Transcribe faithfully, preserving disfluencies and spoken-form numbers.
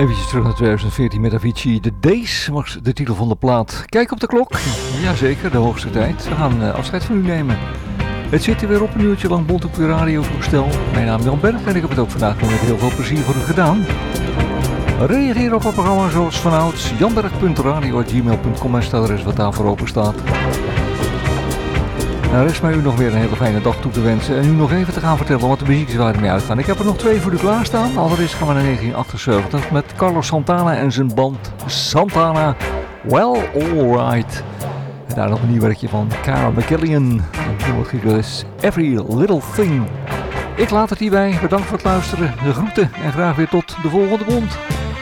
Even terug naar twintig veertien met Avicii. The Days was de titel van de plaat. Kijk op de klok. Jazeker, de hoogste tijd. We gaan uh, afscheid van u nemen. Het zit hier weer op een uurtje lang bond op uw radiovoestel. Mijn naam is Jan Berg en ik heb het ook vandaag met heel veel plezier voor u gedaan. Reageer op het programma zoals vanouds. janberg punt radio apenstaartje gmail punt com is het adres wat daarvoor open staat. Nou, rest mij u nog weer een hele fijne dag toe te wensen en u nog even te gaan vertellen wat de muziek is waar we mee uitgaan. Ik heb er nog twee voor u klaarstaan. Allereerst gaan we naar negentien achtenzeventig met Carlos Santana en zijn band Santana. Well, alright. En daar nog een nieuw werkje van Cara McKillian. En is Every Little Thing. Ik laat het hierbij. Bedankt voor het luisteren. De groeten en graag weer tot de volgende bond.